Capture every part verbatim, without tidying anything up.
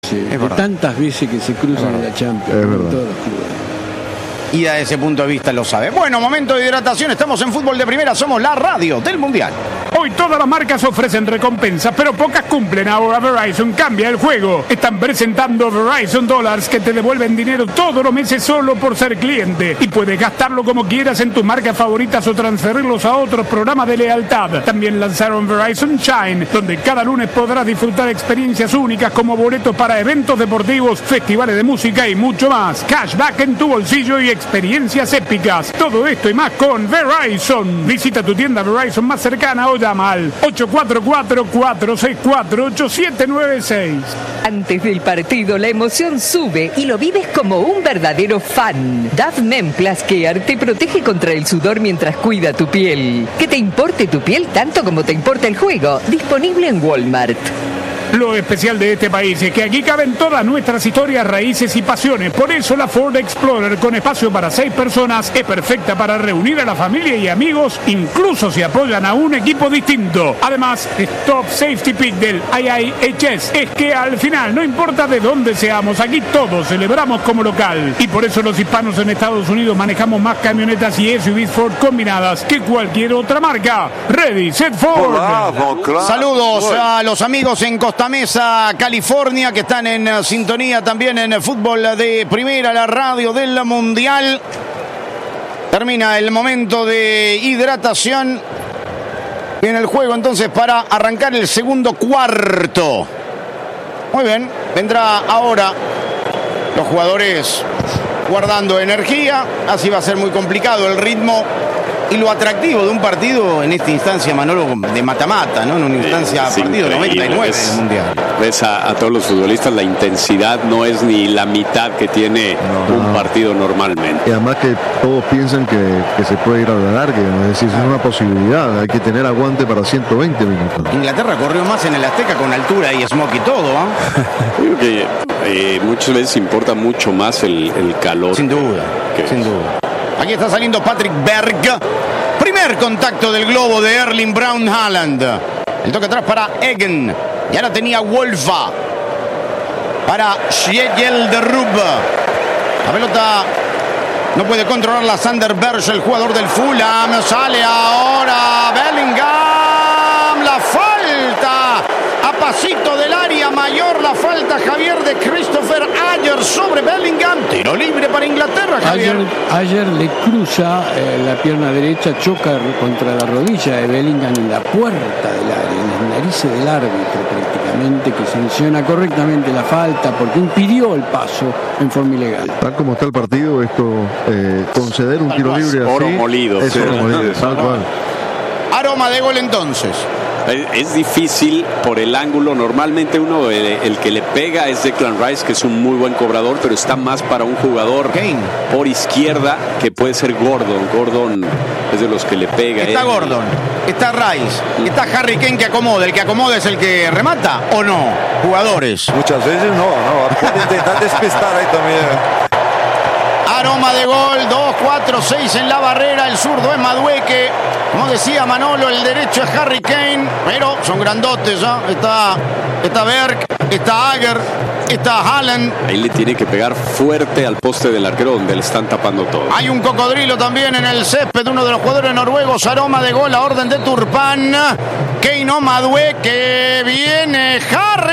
sí. De tantas veces que se cruzan en la Champions. Es verdad. Todos los clubes. Y desde ese punto de vista lo sabe. Bueno, momento de hidratación. Estamos en Fútbol de Primera. Somos la radio del Mundial. Hoy todas las marcas ofrecen recompensas, pero pocas cumplen. Ahora Verizon cambia el juego. Están presentando Verizon Dollars que te devuelven dinero todos los meses solo por ser cliente. Y puedes gastarlo como quieras en tus marcas favoritas o transferirlos a otros programas de lealtad. También lanzaron Verizon Shine, donde cada lunes podrás disfrutar experiencias únicas como boletos para eventos deportivos, festivales de música y mucho más. Cashback en tu bolsillo y experiencias épicas. Todo esto y más con Verizon. Visita tu tienda Verizon más cercana o llama al ocho cuatro cuatro, cuatro seis cuatro, ocho siete nueve seis. Antes del partido la emoción sube y lo vives como un verdadero fan. Dove Men Plus Care te protege contra el sudor mientras cuida tu piel. Que te importe tu piel tanto como te importa el juego. Disponible en Walmart. Lo especial de este país es que aquí caben todas nuestras historias, raíces y pasiones. Por eso la Ford Explorer con espacio para seis personas es perfecta para reunir a la familia y amigos, incluso si apoyan a un equipo distinto. Además, Top Safety Pick del I I H S es que al final, no importa de dónde seamos, aquí todos celebramos como local. Y por eso los hispanos en Estados Unidos manejamos más camionetas y S U Vs Ford combinadas que cualquier otra marca. Ready, set, Ford. Bravo, claro. Saludos a los amigos en Costa Mesa, California, que están en sintonía también en Fútbol de Primera, la radio del Mundial. Termina el momento de hidratación. Viene el juego entonces para arrancar el segundo cuarto. Muy bien, vendrá ahora los jugadores guardando energía. Así va a ser muy complicado el ritmo y lo atractivo de un partido en esta instancia, Manolo, de mata-mata, ¿no? En una instancia es partido increíble. noventa y nueve Es, del Mundial. Ves a, a todos los futbolistas, la intensidad no es ni la mitad que tiene No. un partido normalmente. Y además que todos piensan que, que se puede ir a la larga, ¿no? Es decir, es una posibilidad, hay que tener aguante para ciento veinte minutos. Inglaterra corrió más en el Azteca con altura y smoke y todo, ¿ah? Yo creo que eh, muchas veces importa mucho más el, el calor. Sin duda, que- sin duda. Aquí está saliendo Patrick Berg. Primer contacto del globo de Erling Braun Haaland. El toque atrás para Egen. Y ahora tenía Wolfa. Para Schlegel de Rub. La pelota no puede controlarla Sander Berge, el jugador del Fulham. Sale ahora Bellingham. La falta. A pasito del área mayor, la falta, Javier, de Christopher Ayer sobre Bellingham. Tiro libre para Inglaterra, Javier. Ayer, ayer le cruza eh, la pierna derecha, choca contra la rodilla de Bellingham en la puerta del área, en las narices del árbitro prácticamente, que sanciona correctamente la falta porque impidió el paso en forma ilegal. Tal como está el partido, esto, eh, conceder un tiro libre así, Oro molido, es sí. oro molido, tal cual. Aroma de gol entonces. Es difícil por el ángulo. Normalmente uno, el, el que le pega es Declan Rice, que es un muy buen cobrador, pero está más para un jugador Kane. por izquierda, que puede ser Gordon. Gordon es de los que le pega. Está Él- Gordon, está Rice, está Harry Kane que acomoda. El que acomoda es el que remata, ¿o no? Jugadores. Muchas veces no, no. Puede intentar despistar ahí también. Aroma de gol, dos, cuatro, seis en la barrera. El zurdo es Madueque. Como decía Manolo, el derecho es Harry Kane. Pero son grandotes, ¿ah? Está, está Berg, está Ager, está Haaland. Ahí le tiene que pegar fuerte al poste del arquero donde le están tapando todo. Hay un cocodrilo también en el césped, uno de los jugadores noruegos. Aroma de gol, a orden de Turpán. Kane o Madueque. Viene Harry.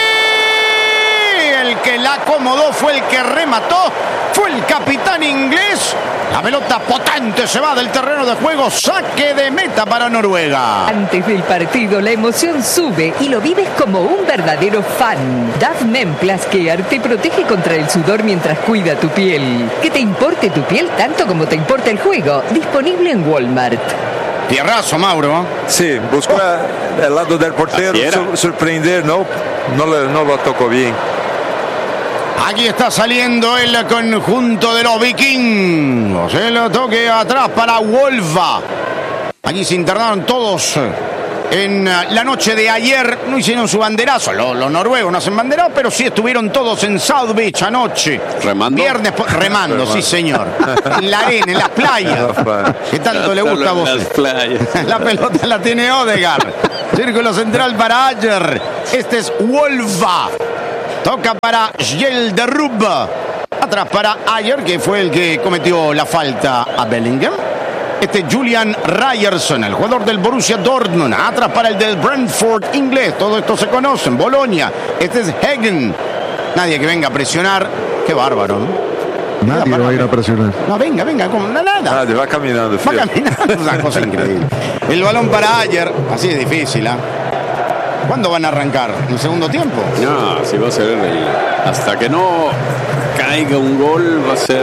El que la acomodó fue el que remató. Fue el capitán inglés. La pelota potente se va del terreno de juego. Saque de meta para Noruega. Antes del partido la emoción sube y lo vives como un verdadero fan. Dove Men Plus Care te protege contra el sudor mientras cuida tu piel. Que te importe tu piel tanto como te importa el juego. Disponible en Walmart. Tierrazo, Mauro. Sí, buscó el lado del portero, Así era. sur- sorprender, ¿no? No, le- no lo tocó bien. Aquí está saliendo el conjunto de los vikingos. El toque atrás para Wolfa. Allí se internaron todos en la noche de ayer. No hicieron su banderazo. Los, los noruegos no hacen banderazo, pero sí estuvieron todos en South Beach anoche. ¿Remando? Viernes, po- remando, sí señor. En la arena, en las playas. ¿Qué tanto le gusta a vos? Las playas. La pelota la tiene Odegaard. Círculo central para Ayer. Este es Wolfa. Toca para Yildirim. Atrás para Ayer, que fue el que cometió la falta a Bellingham. Este Julian Ryerson, el jugador del Borussia Dortmund. Atrás para el del Brentford inglés. Todo esto se conocen. Bolonia. Este es Hagen. Nadie que venga a presionar. Qué bárbaro, ¿no? Nadie va a ir a presionar. No, venga, venga, como nada. Nadie va caminando. Va caminando, es una cosa increíble. El balón para Ayer, así es difícil, ¿ah? ¿eh? ¿Cuándo van a arrancar? ¿En el segundo tiempo? No, sí va a ser el, hasta que no caiga un gol va a ser.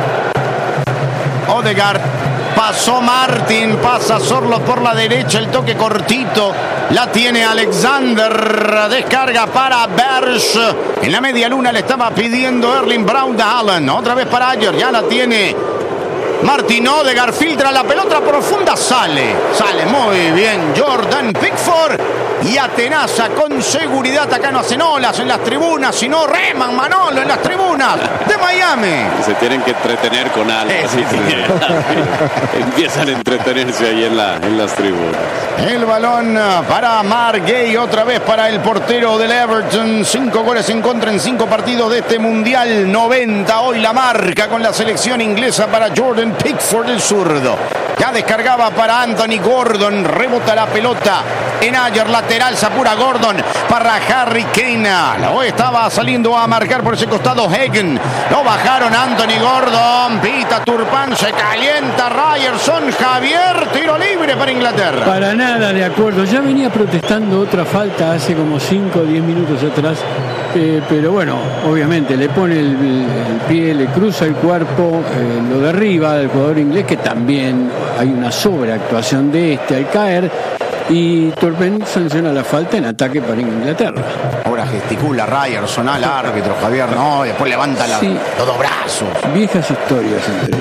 Odegaard. Pasó Martin, pasa Sorloth por la derecha, el toque cortito. La tiene Alexander, descarga para Berge. En la media luna le estaba pidiendo Erling Braut Haaland. Otra vez para Ayer, ya la tiene Martin Odegaard, filtra la pelota profunda, sale. Sale muy bien Jordan Pickford. Y atenaza con seguridad. Acá no hacen olas en las tribunas, sino reman Manolo en las tribunas de Miami. Se tienen que entretener con algo. Sí, sí, sí. Empiezan a entretenerse ahí en, la, en las tribunas. El balón para Mark Gay, otra vez para el portero del Everton. Cinco goles en contra en cinco partidos de este Mundial. noventa hoy la marca con la selección inglesa para Jordan Pickford, el zurdo. Ya descargaba para Anthony Gordon. Rebota la pelota en Ayer, lateral, se apura Gordon para Harry Kane. Hoy estaba saliendo a marcar por ese costado Hagen. Lo bajaron Anthony Gordon. Pita Turpán, se calienta Ryerson. Javier, tiro libre para Inglaterra. Para nada de acuerdo. Ya venía protestando otra falta hace como cinco o diez minutos atrás. Eh, pero bueno, obviamente le pone el, el pie, le cruza el cuerpo, eh, lo derriba al jugador inglés, que también hay una sobreactuación de este al caer. Y Turpin sanciona la falta en ataque para Inglaterra. Ahora gesticula Ryerson al árbitro, Javier, no, y después levanta la, sí. los dos brazos. Viejas historias entre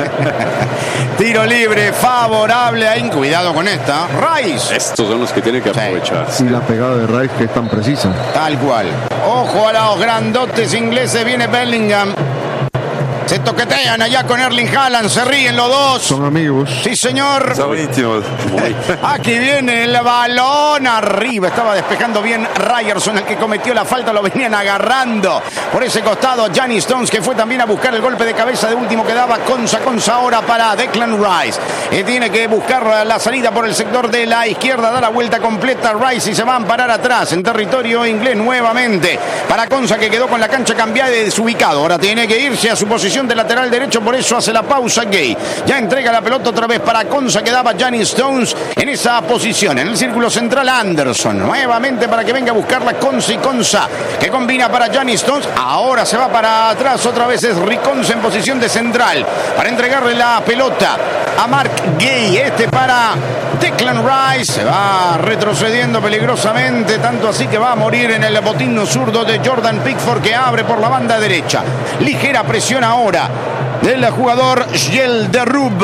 Tiro libre favorable a In. Cuidado con esta. Rice. Estos son los que tienen que aprovechar. Sí, la pegada de Rice, que es tan precisa. Tal cual. Ojo a los grandotes ingleses. Viene Bellingham. Se toquetean allá con Erling Haaland, se ríen los dos. Son amigos. Sí, señor. Son íntimos. Aquí viene el balón arriba. Estaba despejando bien Ryerson, el que cometió la falta. Lo venían agarrando por ese costado Johnny Stones, que fue también a buscar el golpe de cabeza de último que daba Konsa. Konsa ahora para Declan Rice. Eh, tiene que buscar la salida por el sector de la izquierda. Da la vuelta completa Rice y se va a parar atrás en territorio inglés nuevamente. Para Konsa, que quedó con la cancha cambiada y desubicado. Ahora tiene que irse a su posición de lateral derecho, por eso hace la pausa Gay. Ya entrega la pelota otra vez para Konsa, que daba Johnny Stones en esa posición. En el círculo central Anderson, nuevamente para que venga a buscarla Konsa, y Konsa, que combina para Johnny Stones. Ahora se va para atrás, otra vez es Riconsa en posición de central, para entregarle la pelota a Mark Gay. Este para Declan Rice, se va retrocediendo peligrosamente, tanto así que va a morir en el botín zurdo de Jordan Pickford, que abre por la banda derecha. Ligera presión ahora del jugador Yildirim.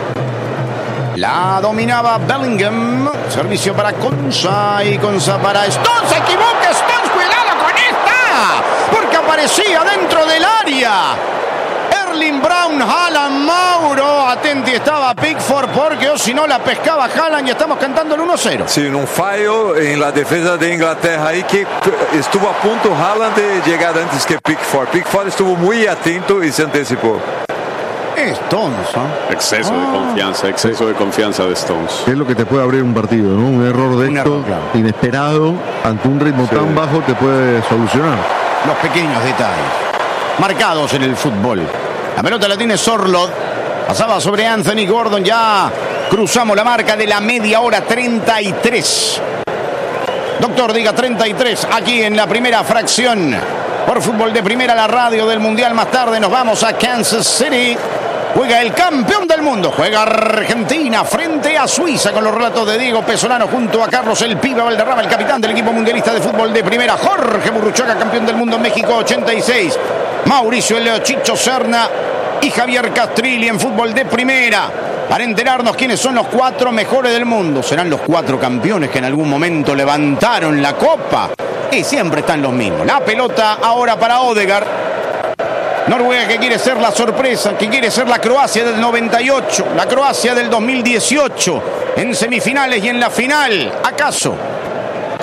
La dominaba Bellingham. Servicio para Konsa, y Konsa para Stones. Se equivoca Stones, cuidado con esta, porque aparecía dentro del área Erling Braut Haaland. Mauro, atenti estaba Pickford, porque o si no la pescaba Haaland, y estamos cantando el uno cero. Sí, un fallo en la defensa de Inglaterra ahí, que estuvo a punto Haaland de llegar antes que Pickford. Pickford estuvo muy atento y se anticipó. Stones, ¿eh? Exceso ah. de confianza, exceso de confianza de Stones. Es lo que te puede abrir un partido, ¿no? Un error de un esto, error, claro. inesperado, ante un ritmo sí. tan bajo, te puede solucionar. Los pequeños detalles marcados en el fútbol. La pelota la tiene Sorloth. Pasaba sobre Anthony Gordon. Ya cruzamos la marca de la media hora. treinta y tres. Doctor, diga treinta y tres. Aquí en la primera fracción. Por Fútbol de Primera, la radio del Mundial. Más tarde nos vamos a Kansas City. Juega el campeón del mundo. Juega Argentina frente a Suiza, con los relatos de Diego Pesolano junto a Carlos El Pibe Valderrama, el capitán del equipo mundialista de fútbol de primera. Jorge Burruchaga, campeón del mundo en México ochenta y seis. Mauricio El Chicho Serna y Javier Castrilli en fútbol de primera, para enterarnos quiénes son los cuatro mejores del mundo. Serán los cuatro campeones que en algún momento levantaron la copa, y siempre están los mismos. La pelota ahora para Odegaard. Noruega, que quiere ser la sorpresa, que quiere ser la Croacia del noventa y ocho, la Croacia del dos mil dieciocho, en semifinales y en la final. ¿Acaso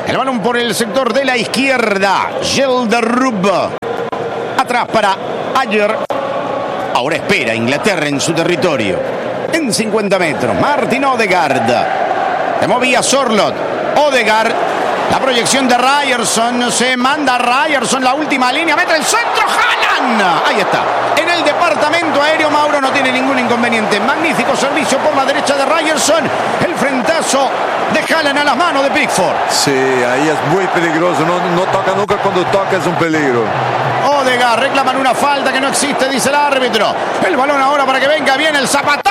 El balón por el sector de la izquierda. Gelderrub. Atrás para Ayer. Ahora espera Inglaterra en su territorio. En cincuenta metros. Martin Odegaard. Se movía Sorloth. Odegaard. La proyección de Ryerson. Se manda Ryerson. La última línea. Mete el centro. Haaland. Ahí está. En el departamento aéreo Mauro no tiene ningún inconveniente. Magnífico servicio por la derecha de Ryerson. El frentazo de Haaland a las manos de Pickford. Sí, ahí es muy peligroso. No, no toca nunca. Cuando toca es un peligro. Odegaard reclaman una falta que no existe, dice el árbitro. El balón ahora para que venga bien el zapatazo.